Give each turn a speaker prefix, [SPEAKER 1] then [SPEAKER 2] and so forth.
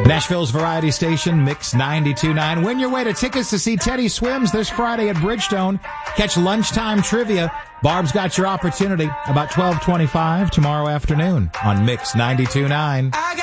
[SPEAKER 1] Nashville's variety station, Mix 92.9. Win your way to tickets to see Teddy Swims this Friday at Bridgestone. Catch lunchtime trivia. Barb's got your opportunity about 12:25 tomorrow afternoon on Mix 92.9.